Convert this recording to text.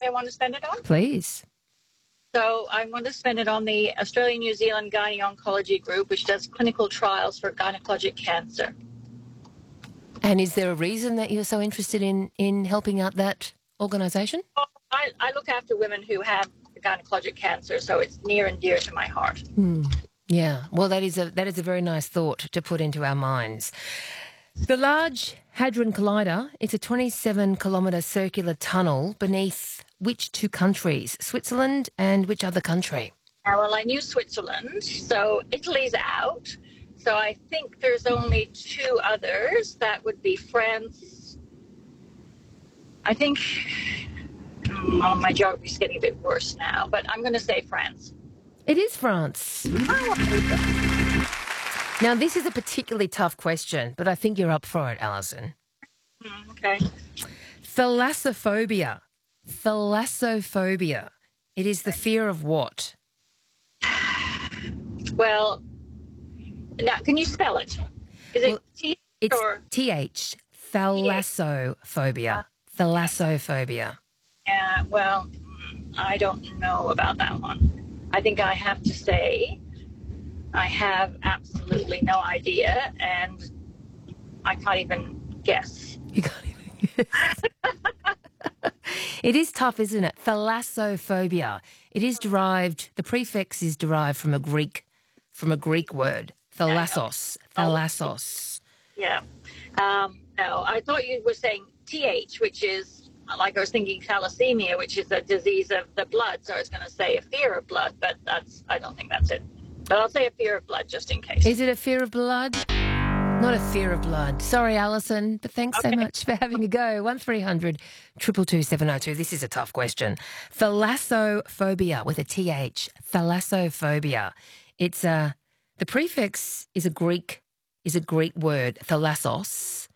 I want to spend it on? Please. So I want to spend it on the Australian New Zealand Gynae Oncology Group, which does clinical trials for gynecologic cancer. And is there a reason that you're so interested in helping out that organisation? I look after women who have gynecologic cancer, so it's near and dear to my heart. Yeah, well, that is a very nice thought to put into our minds. The Large Hadron Collider, it's a 27-kilometre circular tunnel beneath which two countries? Switzerland and which other country? Well, I knew Switzerland, so Italy's out. So I think there's only two others. That would be France. I think my geography's getting a bit worse now, but I'm going to say France. It is France. Now, this is a particularly tough question, but I think you're up for it, Alison. Okay. Thalassophobia. Thalassophobia. It is the fear of what? Well, now, can you spell it? Is it T It's or TH. Thalassophobia. Thalassophobia. Yeah, well, I don't know about that one. I think I have to say I have absolutely no idea, and I can't even guess. You can't even guess. It is tough, isn't it? Thalassophobia. It is derived, the prefix is derived from a Greek word. Thalassos. Thalassos. Yeah. No, I thought you were saying TH, which is, like I was thinking thalassemia, which is a disease of the blood. So I was going to say a fear of blood, but I don't think that's it. But I'll say a fear of blood just in case. Is it a fear of blood? Not a fear of blood. Sorry, Alison, but thanks so much for having a go. 1300 222 702. This is a tough question. Thalassophobia with a TH. Thalassophobia. It's the prefix is a Greek word, thalassos,